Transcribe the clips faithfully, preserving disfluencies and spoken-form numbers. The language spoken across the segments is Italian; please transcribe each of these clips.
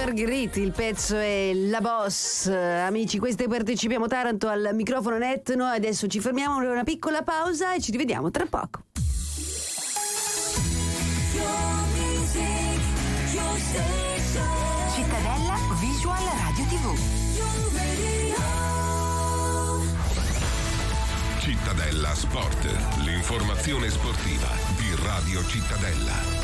Margheriti, il pezzo è La Boss. Amici, questo è Partecipiamo Taranto, al microfono Net. Noi adesso ci fermiamo per una piccola pausa e ci rivediamo tra poco. Cittadella Visual Radio tivù. Cittadella Sport, l'informazione sportiva di Radio Cittadella.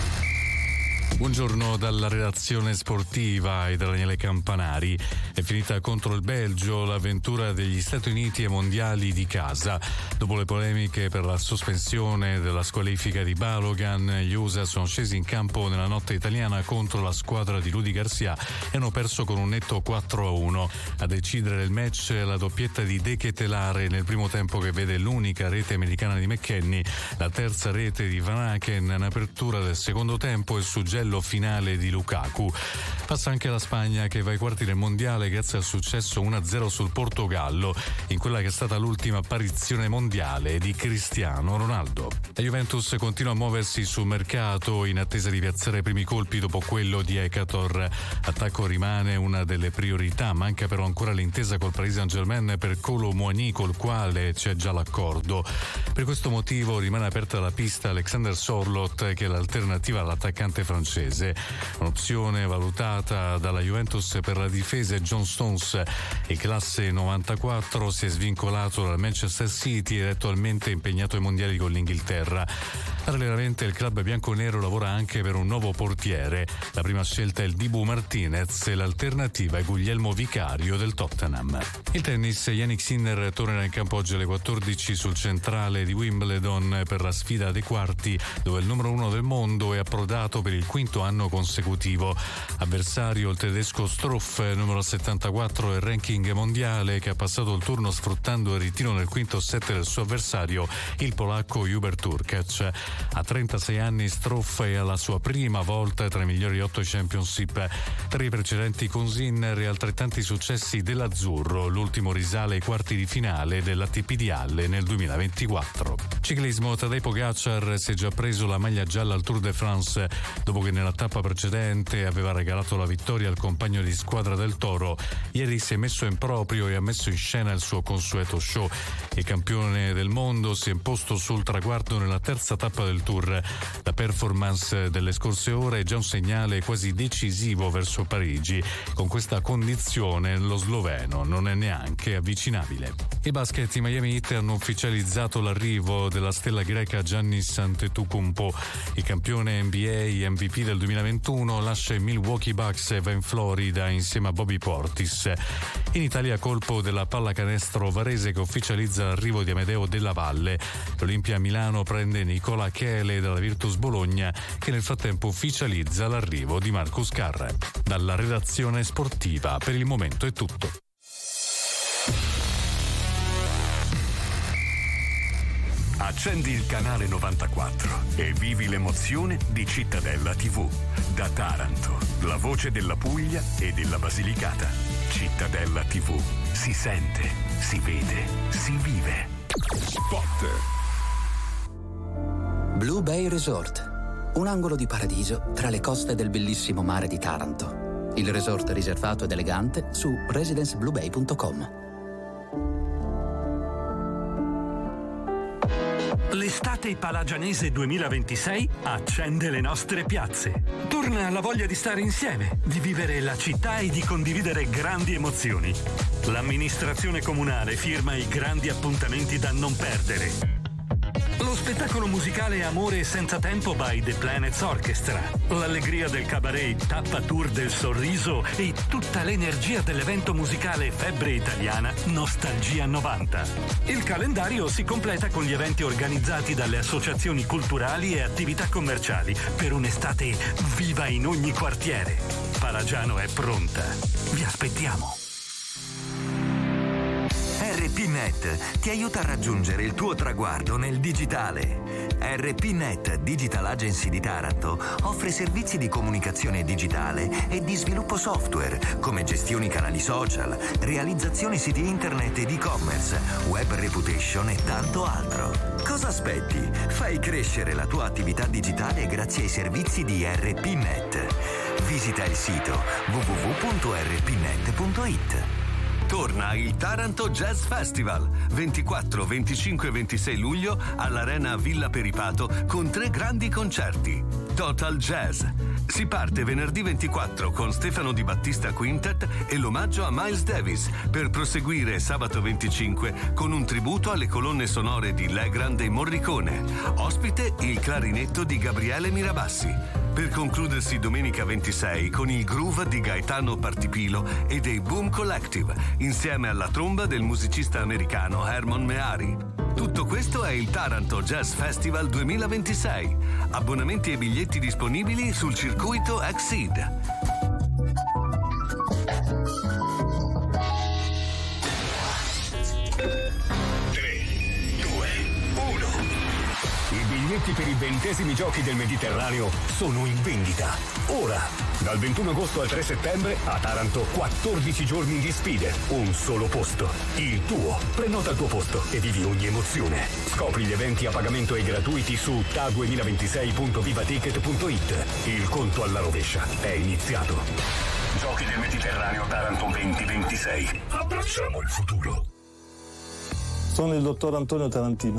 Buongiorno dalla redazione sportiva e da Daniele Campanari. È finita contro il Belgio l'avventura degli Stati Uniti ai mondiali di casa. Dopo le polemiche per la sospensione della squalifica di Balogan, gli U S A sono scesi in campo nella notte italiana contro la squadra di Rudy Garcia e hanno perso con un netto quattro a uno. A decidere il match la doppietta di De Ketelaere nel primo tempo, che vede l'unica rete americana di McKennie, la terza rete di Van Aken in apertura del secondo tempo e il suggello finale di Lukaku. Passa anche la Spagna, che va ai quarti del mondiale grazie al successo uno a zero sul Portogallo in quella che è stata l'ultima apparizione mondiale di Cristiano Ronaldo. La Juventus continua a muoversi sul mercato in attesa di piazzare i primi colpi dopo quello di Ekator. L'attacco rimane una delle priorità, manca però ancora l'intesa col Paris Saint-Germain per Kolo Muani, col quale c'è già l'accordo. Per questo motivo rimane aperta la pista Alexander Sorloth, che è l'alternativa all'attaccante francese. Un'opzione valutata dalla Juventus per la difesa è John Stones, e classe novantaquattro, si è svincolato dal Manchester City ed è attualmente impegnato ai mondiali con l'Inghilterra. Parallelamente il club bianconero lavora anche per un nuovo portiere. La prima scelta è il Dibu Martinez e l'alternativa è Guglielmo Vicario del Tottenham. Il tennis, Jannik Sinner tornerà in campo oggi alle quattordici sul centrale di Wimbledon per la sfida dei quarti, dove il numero uno del mondo è approdato per il quinto anno consecutivo. Avversario il tedesco Struff, numero settantaquattro del ranking mondiale, che ha passato il turno sfruttando il ritiro nel quinto set del suo avversario, il polacco Hubert Hurkacz. A trentasei anni Struff è alla sua prima volta tra i migliori otto championship, tra i precedenti con Sinner e altrettanti successi dell'azzurro. L'ultimo risale ai quarti di finale dell'A T P di Halle nel duemilaventiquattro. Ciclismo, Tadej Pogacar si è già preso la maglia gialla al Tour de France dopo che nella tappa precedente aveva regalato la vittoria al compagno di squadra del Toro. Ieri si è messo in proprio e ha messo in scena il suo consueto show. Il campione del mondo si è imposto sul traguardo nella terza tappa del Tour. La performance delle scorse ore è già un segnale quasi decisivo verso Parigi. Con questa condizione lo sloveno non è neanche avvicinabile. I basket, i Miami Heat hanno ufficializzato l'arrivo della stella greca Giannis Antetokounmpo. Il campione N B A M V P del duemilaventuno lascia i Milwaukee Bucks e va in Florida insieme a Bobby Portis. In Italia colpo della pallacanestro varese, che ufficializza l'arrivo di Amedeo Della Valle. L'Olimpia Milano prende Nicola Chele dalla Virtus Bologna, che nel frattempo ufficializza l'arrivo di Marcus Carra. Dalla redazione sportiva per il momento è tutto. Accendi il canale novantaquattro e vivi l'emozione di Cittadella tivù. Da Taranto, la voce della Puglia e della Basilicata. Cittadella tivù. Si sente, si vede, si vive. Spot. Blue Bay Resort, un angolo di paradiso tra le coste del bellissimo mare di Taranto. Il resort riservato ed elegante su residence blue bay punto com. L'estate palagianese duemilaventisei accende le nostre piazze. Torna la voglia di stare insieme, di vivere la città e di condividere grandi emozioni. L'amministrazione comunale firma i grandi appuntamenti da non perdere. Lo spettacolo musicale Amore senza tempo by The Planets Orchestra, l'allegria del cabaret Tappa Tour del Sorriso e tutta l'energia dell'evento musicale Febbre Italiana Nostalgia novanta. Il calendario si completa con gli eventi organizzati dalle associazioni culturali e attività commerciali per un'estate viva in ogni quartiere. Palagiano è pronta. Vi aspettiamo. R P Net ti aiuta a raggiungere il tuo traguardo nel digitale. R P Net Digital Agency di Taranto offre servizi di comunicazione digitale e di sviluppo software, come gestioni canali social, realizzazione siti internet ed e-commerce, web reputation e tanto altro. Cosa aspetti? Fai crescere la tua attività digitale grazie ai servizi di R P Net. visita il sito w w w punto r p net punto i t. Torna il Taranto Jazz Festival, ventiquattro, venticinque e ventisei luglio all'Arena Villa Peripato con tre grandi concerti. Total Jazz. Si parte venerdì ventiquattro con Stefano Di Battista Quintet e l'omaggio a Miles Davis, per proseguire sabato venticinque con un tributo alle colonne sonore di Legrand e Morricone. Ospite il clarinetto di Gabriele Mirabassi. Per concludersi domenica ventisei con il groove di Gaetano Partipilo e dei Boom Collective, insieme alla tromba del musicista americano Hermon Meari. Tutto questo è il Taranto Jazz Festival duemilaventisei. Abbonamenti e biglietti disponibili sul circuito Exceed. I biglietti per i ventesimi giochi del Mediterraneo sono in vendita. Ora, dal ventuno agosto al tre settembre, a Taranto quattordici giorni di sfide, un solo posto, il tuo. Prenota il tuo posto e vivi ogni emozione. Scopri gli eventi a pagamento e gratuiti su t a duemilaventisei punto vivaticket punto i t. Il conto alla rovescia è iniziato. Giochi del Mediterraneo Taranto duemilaventisei. Abbracciamo il futuro. Sono il dottor Antonio Tarantino.